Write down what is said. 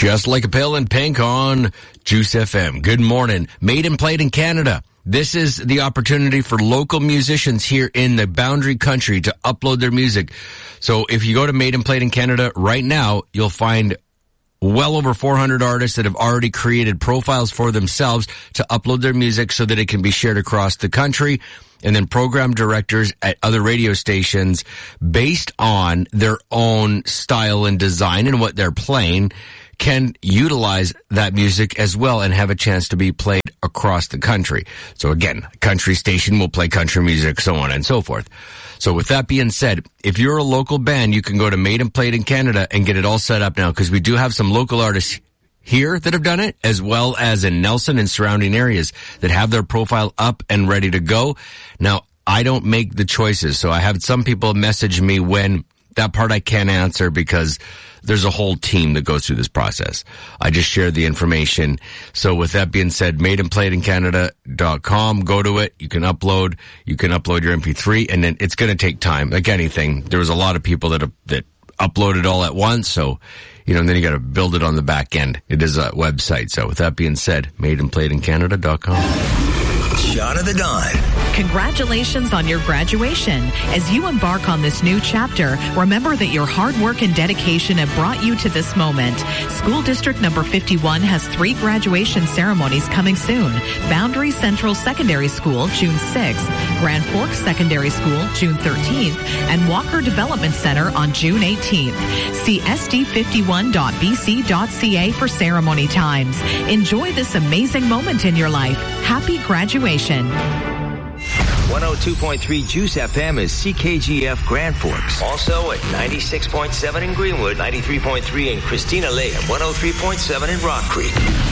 Just Like a Pill in Pink on Juice FM. Good morning. Made and played in Canada. This is the opportunity for local musicians here in the Boundary Country to upload their music. So if you go to Made and Played in Canada right now, you'll find well over 400 artists that have already created profiles for themselves to upload their music so that it can be shared across the country. And then program directors at other radio stations, based on their own style and design and what they're playing, can utilize that music as well and have a chance to be played across the country. So again, country station will play country music, so on and so forth. So with that being said, if you're a local band, you can go to Made and Played in Canada and get it all set up now, because we do have some local artists here that have done it, as well as in Nelson and surrounding areas that have their profile up and ready to go. Now, I don't make the choices, so I have some people message me when that part I can't answer because there's a whole team that goes through this process. I just share the information. So with that being said, madeandplayedincanada.com, go to it. You can upload your MP3, and then it's going to take time. Like anything, there was a lot of people that uploaded all at once, so and then you got to build it on the back end. It is a website. So with that being said, madeandplayedincanada.com. Shot of the Dawn. Congratulations on your graduation. As you embark on this new chapter, remember that your hard work and dedication have brought you to this moment. School District number 51 has 3 graduation ceremonies coming soon. Boundary Central Secondary School, June 6th, Grand Forks Secondary School, June 13th, and Walker Development Center on June 18th. See sd51.bc.ca for ceremony times. Enjoy this amazing moment in your life. Happy graduation. 102.3 Juice FM is CKGF Grand Forks. Also at 96.7 in Greenwood, 93.3 in Christina Lake, and 103.7 in Rock Creek.